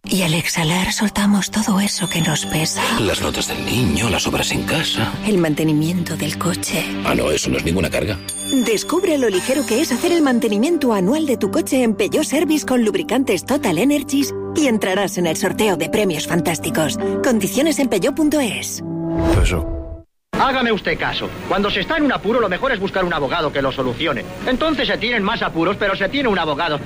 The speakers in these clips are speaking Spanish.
Y al exhalar soltamos todo eso que nos pesa. Las notas del niño, las obras en casa. El mantenimiento del coche. Ah, no, eso no es ninguna carga. Descubre lo ligero que es hacer el mantenimiento anual de tu coche en Peugeot Service con lubricantes Total Energies y entrarás en el sorteo de premios fantásticos. Condiciones en peugeot.es. Eso. Hágame usted caso. Cuando se está en un apuro, lo mejor es buscar un abogado que lo solucione. Entonces se tienen más apuros, pero se tiene un abogado.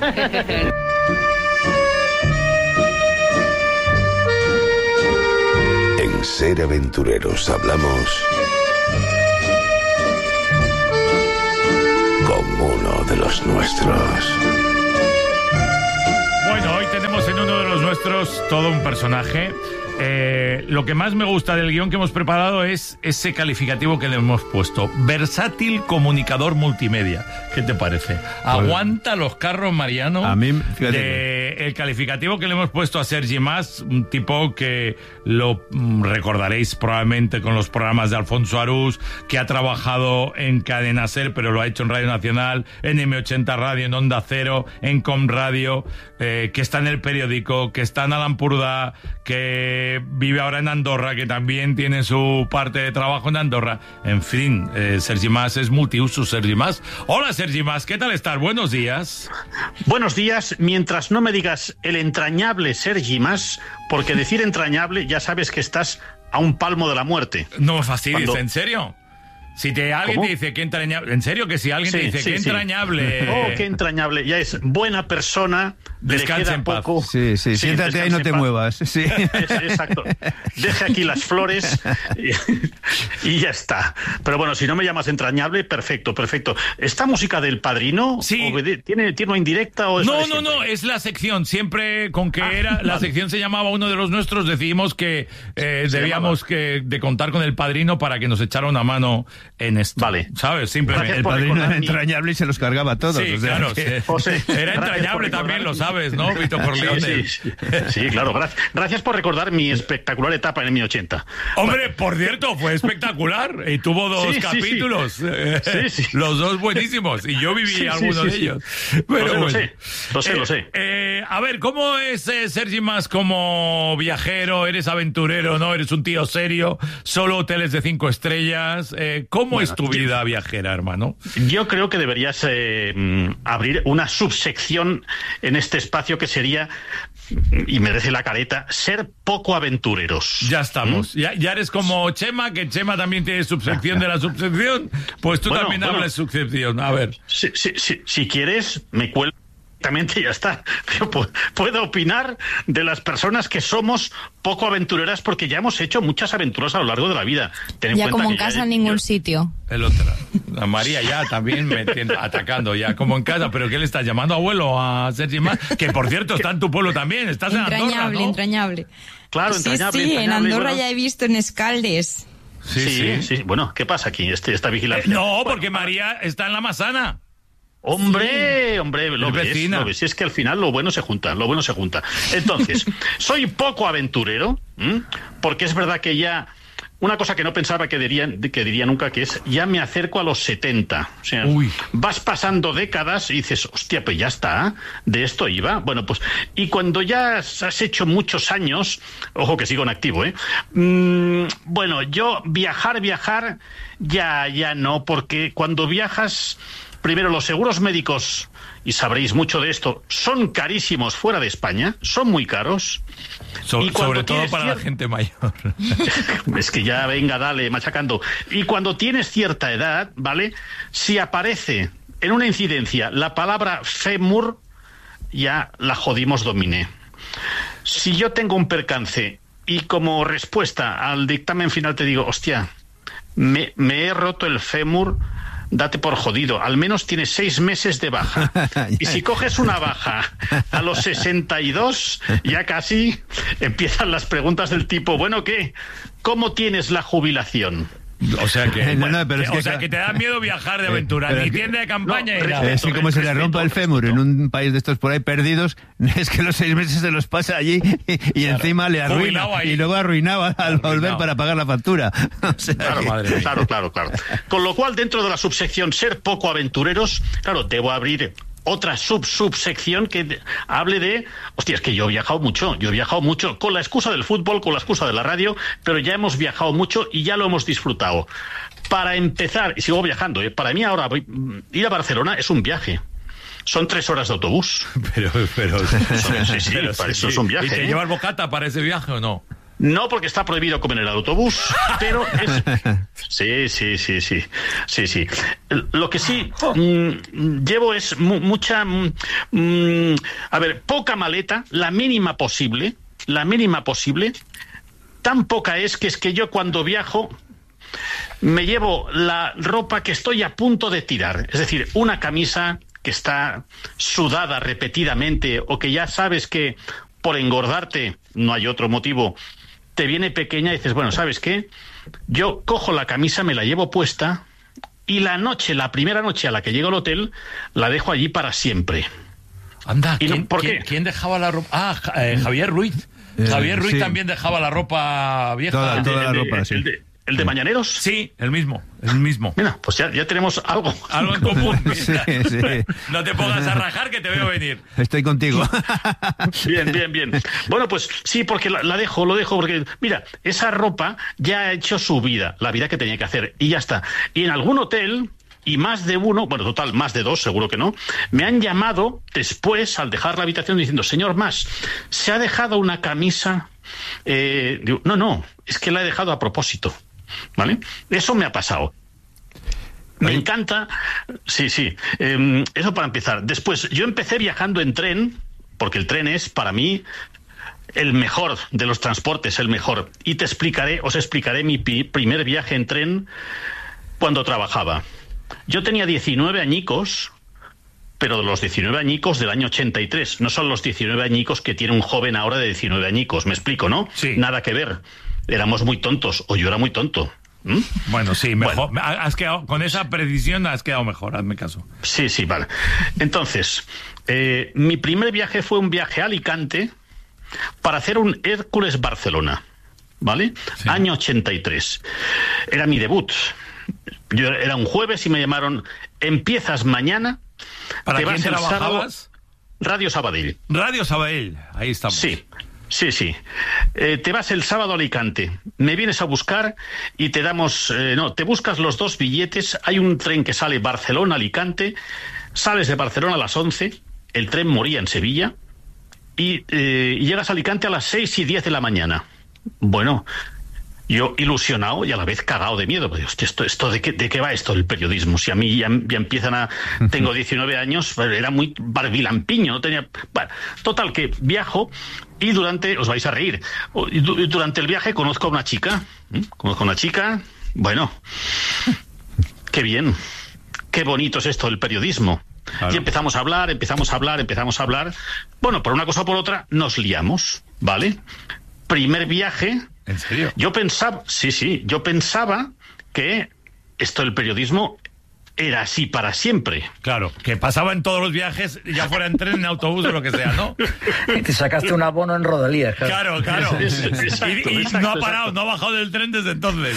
En Ser Aventureros hablamos con uno de los nuestros. Bueno, hoy tenemos en uno de los nuestros todo un personaje. Lo que más me gusta del guión que hemos preparado es ese calificativo que le hemos puesto: versátil comunicador multimedia. ¿Qué te parece? Aguanta los carros, Mariano. A mí, fíjate. El calificativo que le hemos puesto a Sergi Mas, un tipo que lo recordaréis probablemente con los programas de Alfonso Arús, que ha trabajado en Cadena Ser, pero lo ha hecho en Radio Nacional, en M80 Radio, en Onda Cero, en Com Radio, que está en El Periódico, que está en Alampurdá, que vive ahora en Andorra, que también tiene su parte de trabajo en Andorra. En fin, Sergi Mas es multiuso, Sergi Mas. Hola, Sergi Mas, ¿qué tal estás? Buenos días. Buenos días, mientras no me digas el entrañable Sergi Mas, porque decir entrañable ya sabes que estás a un palmo de la muerte. No me fastidies, ¿en serio? Si alguien ¿Cómo? te dice que entrañable, en serio que si alguien te dice que entrañable. Oh, qué entrañable, ya es buena persona, descansa le queda en paz. poco. Sí, siéntate ahí y no te muevas. Sí. Exacto. Deje aquí las flores y ya está. Pero bueno, si no me llamas entrañable, perfecto. ¿Esta música del Padrino sí. tiene una indirecta o es No, es la sección. Siempre con que la sección se llamaba uno de los nuestros, decidimos que debíamos de contar con el Padrino para que nos echara una mano en esto. Vale. ¿Sabes? Simplemente. El Padrino era entrañable y se los cargaba a todos. Sí, o sea, claro. que... Era entrañable también, lo sabes, ¿no, Vito Corleone? Sí, claro. Gracias por recordar mi espectacular etapa en M80. Hombre, por cierto, fue espectacular. Y tuvo dos capítulos. Sí. Los dos buenísimos. Y yo viví alguno de ellos. Pero lo sé. A ver, ¿cómo es Sergi Mas como viajero? ¿Eres aventurero, no? ¿Eres un tío serio? ¿Solo hoteles de 5 estrellas? ¿Cómo es tu vida viajera, hermano? Yo creo que deberías abrir una subsección en este espacio que sería, y merece la careta, ser poco aventureros. Ya estamos. Ya eres como Chema, que Chema también tiene subsección de la subsección. Pues tú también hablas subsección. A ver. Si quieres, me cuelgo. Y ya está. Yo puedo opinar de las personas que somos poco aventureras porque ya hemos hecho muchas aventuras a lo largo de la vida. Ya como en casa en ningún sitio. El otro. La María ya también me entiendo, atacando ya como en casa. ¿Pero qué le estás llamando abuelo a Sergi Mas? Que por cierto está en tu pueblo también. Estás en Andorra, ¿no? Entrañable. Claro, entrañable. Sí, en Andorra bueno. ya he visto en Escaldes. Sí. Bueno, ¿qué pasa aquí? Esta vigilancia. No, porque María está en la Masana. Hombre, lo ves. Si es que al final lo bueno se junta. Entonces, soy poco aventurero, porque es verdad que ya... Una cosa que no pensaba que diría nunca, que es, ya me acerco a los 70. O sea, vas pasando décadas y dices, hostia, pues ya está, de esto iba. Bueno, pues, y cuando ya has hecho muchos años, ojo que sigo en activo, bueno, yo viajar, ya no, porque cuando viajas... Primero, los seguros médicos, y sabréis mucho de esto, son carísimos fuera de España, son muy caros. Sobre todo para la gente mayor. Es que ya, venga, dale, machacando. Y cuando tienes cierta edad, ¿vale? Si aparece en una incidencia la palabra fémur, ya la jodimos dominé. Si yo tengo un percance y como respuesta al dictamen final te digo, hostia, me he roto el fémur... Date por jodido, al menos tienes 6 meses de baja. Y si coges una baja a los 62, ya casi empiezan las preguntas del tipo, bueno, ¿qué? ¿Cómo tienes la jubilación? O sea que, pero que te da miedo viajar de aventura, ni tienda de campaña ni nada. Es que como se le rompa el fémur en un país de estos por ahí perdidos, es que los 6 meses se los pasa allí y encima le arruina y luego arruinaba al volver para pagar la factura. O sea claro. Con lo cual, dentro de la subsección ser poco aventureros, claro, debo abrir otra subsección que hable de... Hostia, es que yo he viajado mucho, con la excusa del fútbol, con la excusa de la radio, pero ya hemos viajado mucho y ya lo hemos disfrutado. Para empezar, y sigo viajando, para mí ahora ir a Barcelona es un viaje. Son 3 horas de autobús. Pero sí, para eso es un viaje. ¿Y te llevas bocata para ese viaje o no? No, porque está prohibido comer en el autobús, pero es... Sí. Lo que sí llevo es mucha... poca maleta, la mínima posible. Tan poca es que yo cuando viajo me llevo la ropa que estoy a punto de tirar. Es decir, una camisa que está sudada repetidamente o que ya sabes que por engordarte, no hay otro motivo, te viene pequeña y dices, bueno, ¿sabes qué? Yo cojo la camisa, me la llevo puesta y la primera noche a la que llego al hotel, la dejo allí para siempre. Anda, ¿Quién dejaba la ropa? Javier Ruiz. Javier Ruiz también dejaba la ropa vieja. Toda la ropa, sí. ¿El de Mañaneros? Sí, el mismo. Mira, pues ya tenemos algo. Algo en común. Sí. No te pongas a rajar que te veo venir. Estoy contigo. Bien. Bueno, pues sí, porque lo dejo, porque, mira, esa ropa ya ha hecho su vida, la vida que tenía que hacer, y ya está. Y en algún hotel... Y más de uno, bueno, total, más de 2, seguro que no, me han llamado después, al dejar la habitación, diciendo, señor Mas, ¿se ha dejado una camisa? Digo, no, es que la he dejado a propósito, ¿vale? Eso me ha pasado. Me encanta, sí, eso para empezar. Después, yo empecé viajando en tren, porque el tren es, para mí, el mejor de los transportes, el mejor. Y os explicaré mi primer viaje en tren cuando trabajaba. Yo tenía 19 añicos, pero de los 19 añicos del año 83. No son los 19 añicos que tiene un joven ahora de 19 añicos. Me explico, ¿no? Sí. Nada que ver. Éramos muy tontos, o yo era muy tonto. Bueno, sí, mejor. Bueno. Has quedado, con esa precisión has quedado mejor, hazme caso. Sí, vale. Entonces, mi primer viaje fue un viaje a Alicante para hacer un Hércules Barcelona, ¿vale? Sí. Año 83. Era mi debut. Era un jueves y me llamaron, empiezas mañana. ¿Para quién trabajabas? Radio Sabadell. Radio Sabadell, ahí estamos. Sí. Te vas el sábado a Alicante, me vienes a buscar y te damos... te buscas los 2 billetes, hay un tren que sale Barcelona-Alicante, sales de Barcelona a las 11, el tren moría en Sevilla y llegas a Alicante a las 6 y 10 de la mañana. Bueno... Yo ilusionado y a la vez cagado de miedo. Pues, ¿esto de qué va esto el periodismo? Si a mí ya empiezan a... Tengo 19 años, era muy barbilampiño, no tenía... Bueno, total, que viajo y os vais a reír, durante el viaje conozco a una chica. Bueno, qué bien, qué bonito es esto del periodismo. Claro. Y empezamos a hablar. Bueno, por una cosa o por otra, nos liamos, ¿vale? Primer viaje... ¿En serio? Yo pensaba que esto del periodismo era así para siempre. Claro, que pasaba en todos los viajes, ya fuera en tren, en autobús o lo que sea, ¿no? Y te sacaste un abono en Rodalías. Claro. Exacto. No ha parado, no ha bajado del tren desde entonces.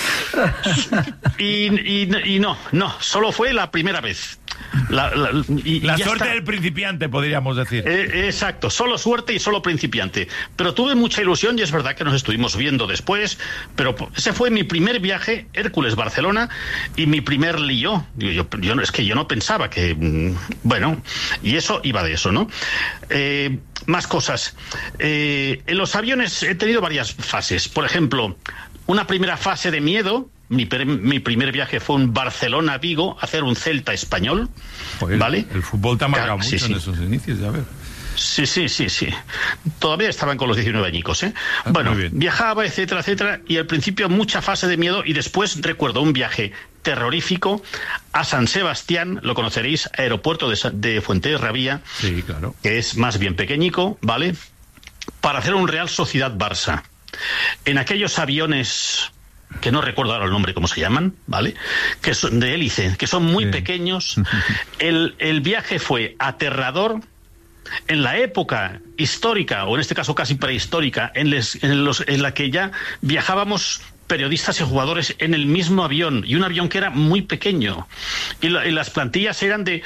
Y no, solo fue la primera vez. La suerte del principiante, podríamos decir. Exacto, solo suerte y solo principiante. Pero tuve mucha ilusión y es verdad que nos estuvimos viendo después, pero ese fue mi primer viaje, Hércules Barcelona, y mi primer lío. Es que yo no pensaba que... Bueno, y eso iba de eso, ¿no? Más cosas. En los aviones he tenido varias fases. Por ejemplo, una primera fase de miedo. Mi primer viaje fue un Barcelona-Vigo, hacer un Celta español, pues ¿vale? El fútbol te ha marcado mucho en esos inicios, ya ver. Sí. Todavía estaban con los 19 añicos, ¿eh? Bueno, viajaba, etcétera, y al principio mucha fase de miedo y después recuerdo un viaje terrorífico a San Sebastián, lo conoceréis, aeropuerto de Fuenterrabía, sí, claro, que es más bien pequeñico, ¿vale? Para hacer un Real Sociedad-Barça. En aquellos aviones... que no recuerdo ahora el nombre, cómo se llaman, ¿vale? Que son de hélice, que son muy pequeños. El viaje fue aterrador. En la época histórica, o en este caso casi prehistórica, en la que ya viajábamos periodistas y jugadores en el mismo avión, y un avión que era muy pequeño, y las plantillas eran de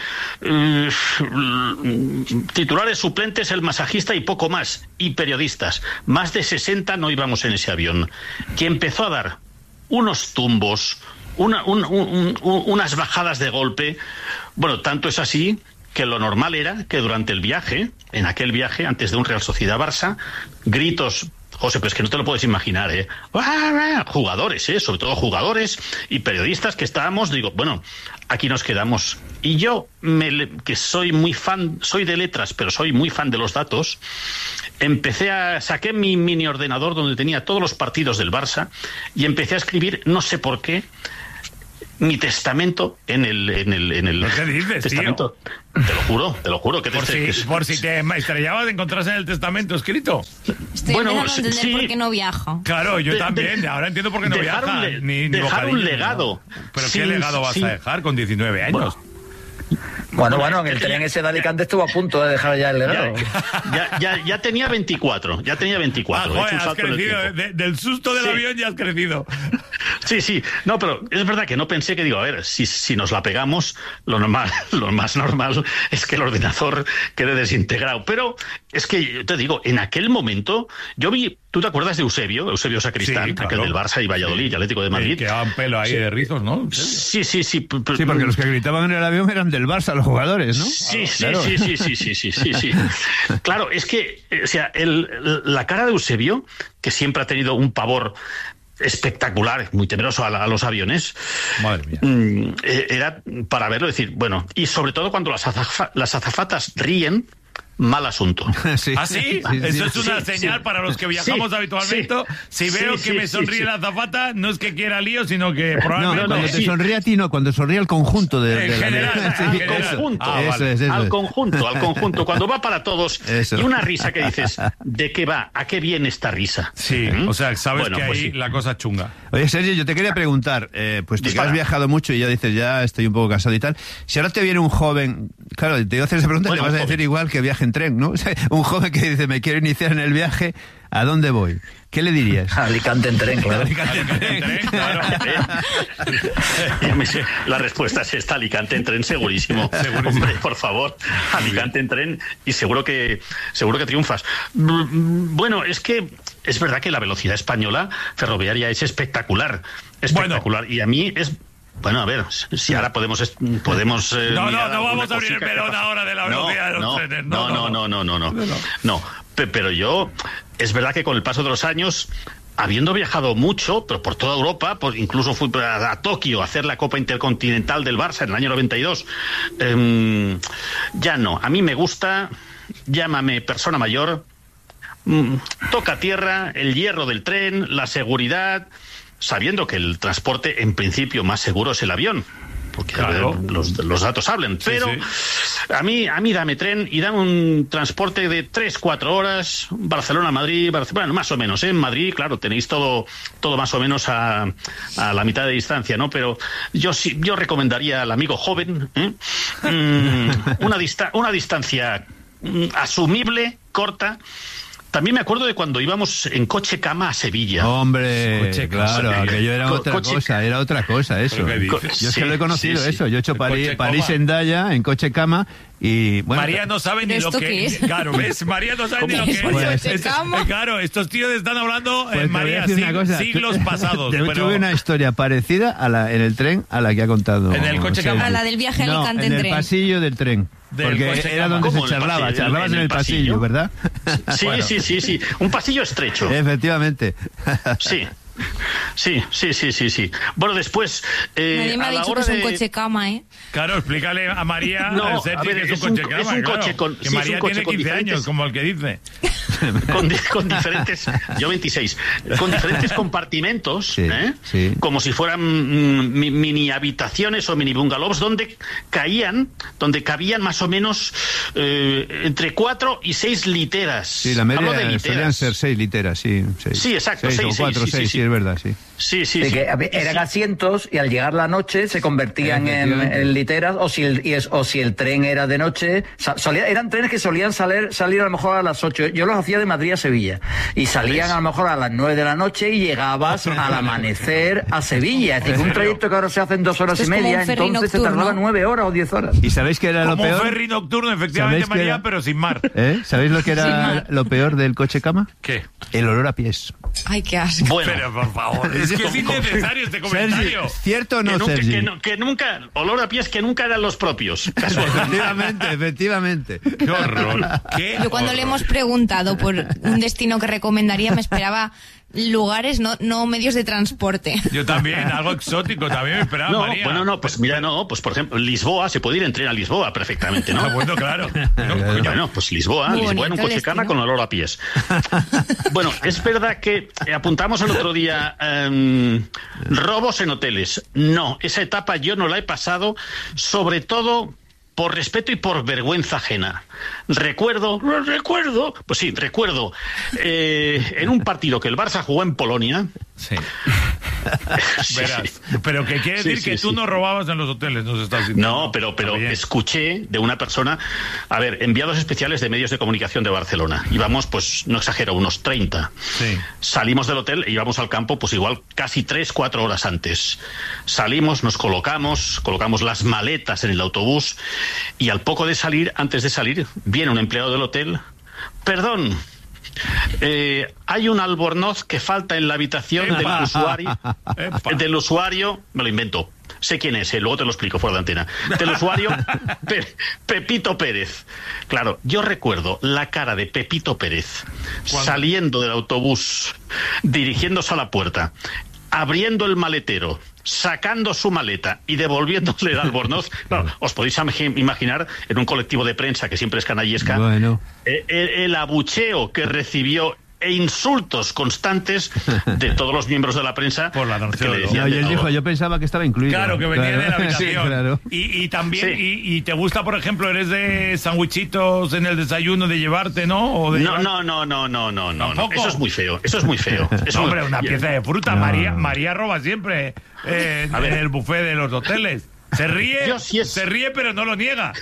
titulares, suplentes, el masajista y poco más, y periodistas. Más de 60 no íbamos en ese avión, que empezó a dar unos tumbos, unas bajadas de golpe. Bueno, tanto es así que lo normal era que durante el viaje, en aquel viaje, antes de un Real Sociedad-Barça, gritos... José, pero es que no te lo puedes imaginar, ¿eh? Jugadores, sobre todo jugadores y periodistas que estábamos, digo, bueno, aquí nos quedamos. Y yo, que soy muy fan, soy de letras, pero soy muy fan de los datos, saqué mi mini ordenador donde tenía todos los partidos del Barça y empecé a escribir, no sé por qué, mi testamento en el ¿Qué dices, testamento. Tío? Te lo juro. Por si te estrellabas de encontrarse en el testamento escrito. Estoy empezando a entender por qué no viajo. Claro, yo también. Ahora entiendo por qué no viaja. Dejar un legado. ¿No? ¿Pero qué legado vas a dejar con 19 años? Bueno, en el tren ese de Alicante estuvo a punto de dejar ya el legado. Ya tenía 24. Joder, has crecido. Del susto del avión ya has crecido. Sí. No, pero es verdad que no pensé que, a ver, si nos la pegamos, lo más normal es que el ordenador quede desintegrado. Pero es que, te digo, en aquel momento, yo vi... ¿Tú te acuerdas de Eusebio Sacristán, sí, claro, aquel del Barça y Valladolid, y Atlético de Madrid? Que daban pelo ahí de rizos, ¿no? Sí. Sí, porque los que gritaban en el avión eran del Barça, los jugadores, ¿no? Sí. Claro, es que, o sea, la cara de Eusebio, que siempre ha tenido un pavor espectacular, muy temeroso a los aviones. Madre mía. Era para verlo, decir, bueno, y sobre todo cuando las azafatas ríen, mal asunto. Sí. ¿Ah, sí? Eso es una señal para los que viajamos habitualmente. Si veo que me sonríe la azafata, no es que quiera lío, sino que probablemente... No, cuando te sonríe a ti, no, cuando sonríe al conjunto de en general, al conjunto, cuando va para todos. Eso. Y una risa que dices, ¿de qué va? ¿A qué viene esta risa? Sí, o sea, sabes que ahí la cosa chunga. Oye, Sergio, yo te quería preguntar, pues que has viajado mucho y ya dices, ya estoy un poco cansado y tal. Si ahora te viene un joven, claro, te iba a hacer esa pregunta, le vas a decir igual que viaje en tren, ¿no? O sea, un joven que dice, me quiero iniciar en el viaje, ¿a dónde voy? ¿Qué le dirías? Alicante en tren, claro. Alicante en tren, claro. La respuesta es esta, Alicante en tren, segurísimo. Hombre, por favor, Alicante en tren y seguro que triunfas. Bueno, es que es verdad que la velocidad española ferroviaria es espectacular. Y a mí es... Bueno, a ver, si ahora podemos no vamos a abrir el melón ahora de la velocidad de los trenes. No, pero yo, es verdad que con el paso de los años, habiendo viajado mucho, pero por toda Europa, incluso fui a Tokio a hacer la Copa Intercontinental del Barça en el año 92, ya no. A mí me gusta, llámame persona mayor, toca tierra, el hierro del tren, la seguridad... sabiendo que el transporte en principio más seguro es el avión, porque claro, los datos hablan, pero a mí dame tren y dame un transporte de 3-4 horas, Barcelona-Madrid, bueno, más o menos, en Madrid, claro, tenéis todo más o menos a la mitad de distancia, ¿no? Pero yo recomendaría al amigo joven una distancia asumible, corta. También me acuerdo de cuando íbamos en coche cama a Sevilla. Hombre, claro, aquello era otra cosa eso. Yo es que lo he conocido eso. Yo he hecho París-Endaya en coche cama y... bueno, María no sabe ni lo que es. Claro, ¿ves? María no sabe ni lo que es. Claro, estos tíos están hablando, María, siglos pasados. Yo tuve una historia parecida en el tren a la que ha contado. ¿En el coche cama? A la del viaje a Alicante en tren. En el pasillo del tren. Porque era donde se charlaba, charlabas en el pasillo, ¿verdad? Sí, bueno. sí. Un pasillo estrecho. Efectivamente. Sí. Bueno, después... nadie me ha dicho que es un coche cama, ¿eh? Claro, explícale a María que es un coche cama. Es un coche con... Que María tiene 15 años, como el que dice. Con diferentes... Yo 26. Con diferentes compartimentos, como si fueran mini habitaciones o mini bungalows donde cabían más o menos entre 4 y 6 literas. Sí, la media solían ser 6 literas, sí. Sí, exacto, 6 o 4, 6, sí, es verdad, sí. Sí. Que eran asientos y al llegar la noche se convertían en literas, o si el tren era de noche, eran trenes que solían salir a lo mejor a las 8. Yo vuelos hacía de Madrid a Sevilla. Y salían a lo mejor a las 9 de la noche y llegabas al amanecer a Sevilla. Es decir, un trayecto que ahora se hace en 2 horas y media, entonces se tardaba 9 horas o 10 horas. ¿Y sabéis qué era lo peor? Como ferry nocturno, efectivamente, María, pero sin mar. ¿Sabéis lo que era lo peor del coche cama? ¿Qué? El olor a pies. Ay, qué asco. Bueno, pero por favor, es que es innecesario este comentario. Sergi, ¿cierto o no, Sergi? Que nunca, olor a pies que nunca eran los propios. Efectivamente. Qué horror. Yo cuando le hemos preguntado por un destino que recomendaría, me esperaba lugares, no medios de transporte. Yo también, algo exótico también me esperaba, María. Bueno, pues mira, pues por ejemplo, Lisboa, se puede ir en tren a Lisboa perfectamente, ¿no? Bueno, claro. Bueno, pues Lisboa en un coche cama con olor a pies. Bueno, es verdad que apuntamos el otro día robos en hoteles. No, esa etapa yo no la he pasado, sobre todo por respeto y por vergüenza ajena. Recuerdo, en un partido que el Barça jugó en Polonia. Sí. Verás, pero que quiere decir que tú no robabas en los hoteles, nos estás diciendo. No, pero escuché de una persona, enviados especiales de medios de comunicación de Barcelona. Íbamos, pues, no exagero, unos 30. Sí. Salimos del hotel e íbamos al campo, pues igual casi 3-4 horas antes. Salimos, nos colocamos las maletas en el autobús y al poco de salir, antes de salir, viene un empleado del hotel. Perdón, hay un albornoz que falta en la habitación del usuario, me lo invento, sé quién es, luego te lo explico fuera de antena, del usuario Pepito Pérez. Claro, yo recuerdo la cara de Pepito Pérez saliendo del autobús, dirigiéndose a la puerta, abriendo el maletero, sacando su maleta y devolviéndole el albornoz. Claro, os podéis imaginar en un colectivo de prensa que siempre es canallesca, el abucheo que recibió e insultos constantes de todos los miembros de la prensa por la noche. Y él dijo, yo pensaba que estaba incluido. Claro, que venía de la habitación. Sí, claro. Y también, y te gusta, por ejemplo, eres de sandwichitos en el desayuno de llevarte, ¿no? O de no. Eso es muy feo. Hombre, una pieza de fruta. No. María roba siempre en el buffet de los hoteles. Se ríe, pero no lo niega.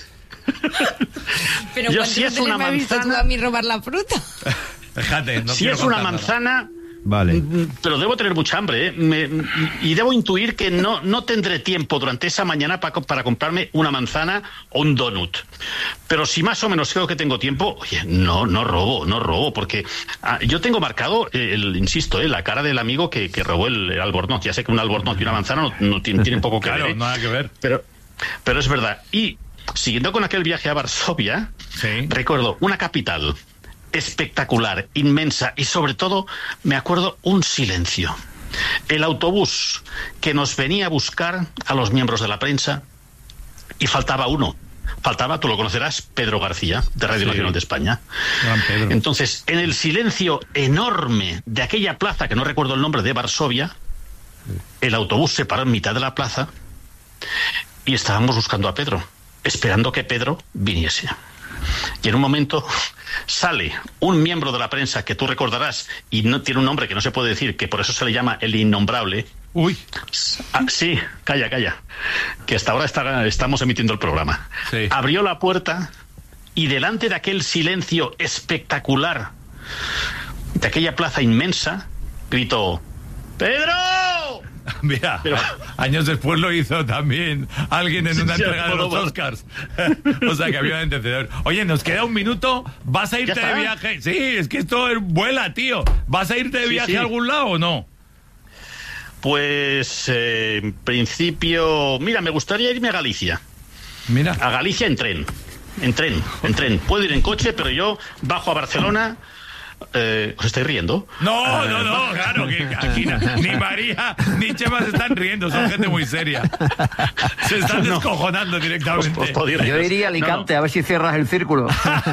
Pero ¿cuántos hoteles me has visto tú a mí robar la fruta? Fíjate, si es una manzana, vale, pero debo tener mucha hambre, y debo intuir que no tendré tiempo durante esa mañana para comprarme una manzana o un donut. Pero si más o menos creo que tengo tiempo, oye, no robo, porque yo tengo marcado, insisto, la cara del amigo que robó el albornoz. Ya sé que un albornoz y una manzana no tienen poco que ver. Claro, nada que ver. Pero es verdad. Y siguiendo con aquel viaje a Varsovia, recuerdo una capital espectacular, inmensa, y sobre todo me acuerdo un silencio. El autobús que nos venía a buscar a los miembros de la prensa, y faltaba uno. Tú lo conocerás, Pedro García, de Radio Nacional de España. Entonces, en el silencio enorme de aquella plaza, que no recuerdo el nombre, de Varsovia, el autobús se paró en mitad de la plaza y estábamos buscando a Pedro, esperando que Pedro viniese. Y en un momento sale un miembro de la prensa que tú recordarás, y no tiene un nombre que no se puede decir, que por eso se le llama el innombrable. Uy. Sí, calla, que hasta ahora estamos emitiendo el programa. Sí. Abrió la puerta y delante de aquel silencio espectacular, de aquella plaza inmensa, gritó: ¡Pedro! Mira, años después lo hizo también alguien en una entrega de los Oscars. O sea que había un antecedor. Oye, nos queda un minuto. ¿Vas a irte de viaje? Sí, es que esto vuela, tío. ¿Vas a irte de viaje a algún lado o no? Pues, en principio, mira, me gustaría irme a Galicia. Mira. A Galicia en tren. Puedo ir en coche, pero yo bajo a Barcelona. ¿Os estáis riendo? No, claro, que aquí ni María ni Chema se están riendo, son gente muy seria. Se están descojonando directamente. Yo iría a Alicante a ver si cierras el círculo.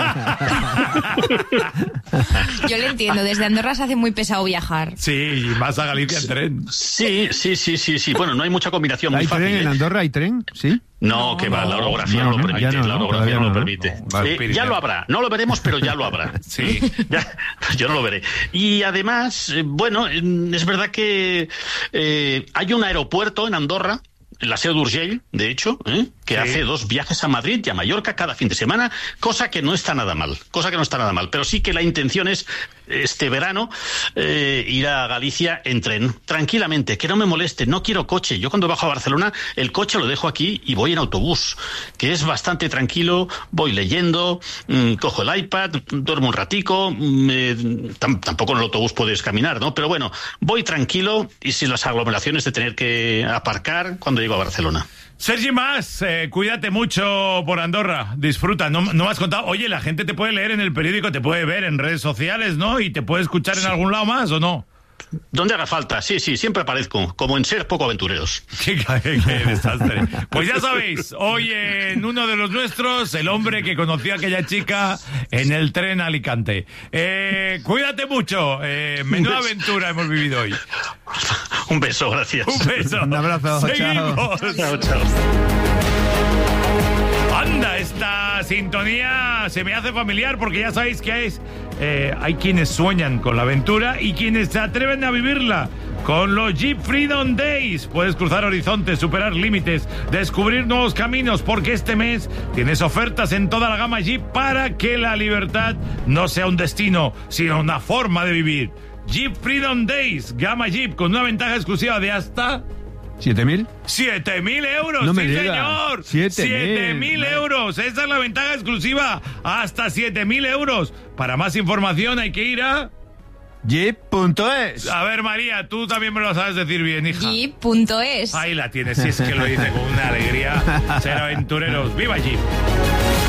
Yo le entiendo, desde Andorra se hace muy pesado viajar. Sí, y más a Galicia en tren. Sí. Bueno, no hay mucha combinación muy fácil. ¿Hay tren en Andorra? ¿Hay tren? ¿Sí? No, que va, la orografía no lo permite. La orografía no lo permite. Ya lo habrá, no lo veremos, pero ya lo habrá. Sí. Yo no lo veré. Y además, bueno, es verdad que hay un aeropuerto en Andorra, la Seu d'Urgell, de hecho, que hace 2 viajes a Madrid y a Mallorca cada fin de semana, cosa que no está nada mal, pero sí que la intención es este verano ir a Galicia en tren, tranquilamente, que no me moleste, no quiero coche. Yo cuando bajo a Barcelona, el coche lo dejo aquí y voy en autobús, que es bastante tranquilo, voy leyendo, cojo el iPad, duermo un ratico, tampoco en el autobús puedes caminar, ¿no? Pero bueno, voy tranquilo y sin las aglomeraciones de tener que aparcar cuando llego a Barcelona. Sergi Mas, cuídate mucho por Andorra, disfruta, no me has contado, oye, la gente te puede leer en el periódico, te puede ver en redes sociales, ¿no? Y te puede escuchar en algún lado más, ¿o no? Donde haga falta, sí, siempre aparezco, como en Ser Poco Aventureros. Qué desastre. Pues ya sabéis, hoy en uno de los nuestros, el hombre que conoció a aquella chica en el tren a Alicante. Cuídate mucho, menuda aventura hemos vivido hoy. Un beso, gracias. Un beso. Un abrazo, seguimos. Chao. Anda, esta sintonía se me hace familiar porque ya sabéis que hay quienes sueñan con la aventura y quienes se atreven a vivirla. Con los Jeep Freedom Days puedes cruzar horizontes, superar límites, descubrir nuevos caminos, porque este mes tienes ofertas en toda la gama Jeep para que la libertad no sea un destino, sino una forma de vivir. Jeep Freedom Days, gama Jeep, con una ventaja exclusiva de hasta... ¿7.000? 7.000 euros, no me sí, diga. señor. 7.000 euros. Esa es la ventaja exclusiva. Hasta 7.000 euros. Para más información hay que ir a... Jeep.es. A ver, María, tú también me lo sabes decir bien, hija. Jeep.es. Ahí la tienes, si es que lo dice con una alegría. Ser aventureros. ¡Viva Jeep!